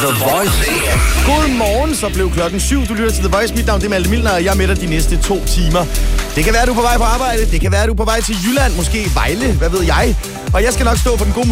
The Voice. Godmorgen, så blev klokken 7. Du lytter til The Voice. Mit navn det er Malte Milner, og jeg er med dig de næste 2 timer. Det kan være, du er på vej på arbejde. Det kan være, du er på vej til Jylland, måske Vejle, hvad ved jeg. Og jeg skal nok stå for den gode